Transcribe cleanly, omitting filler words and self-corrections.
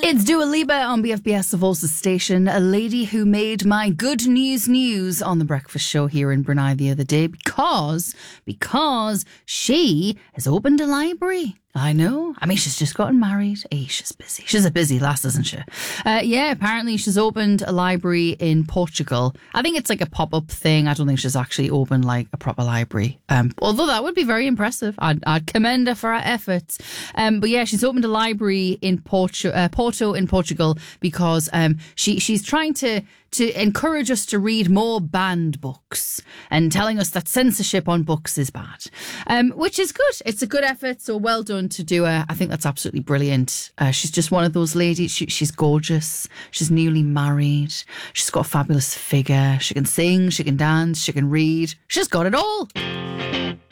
It's Dua Lipa on BFBS, the Voices station, a lady who made my good news on the breakfast show here in Brunei the other day because she has opened a library. I know. I mean, she's just gotten married. Hey, she's busy. She's a busy lass, isn't she? Apparently she's opened a library in Portugal. I think it's like a pop-up thing. I don't think she's actually opened like a proper library. Although that would be very impressive. I'd commend her for her efforts. But yeah, she's opened a library in Porto in Portugal because she's trying to encourage us to read more banned books and telling us that censorship on books is bad, which is good. It's a good effort, so well done to Dua. I think that's absolutely brilliant. She's just one of those ladies. She's gorgeous. She's newly married. She's got a fabulous figure. She can sing, she can dance, she can read. She's got it all.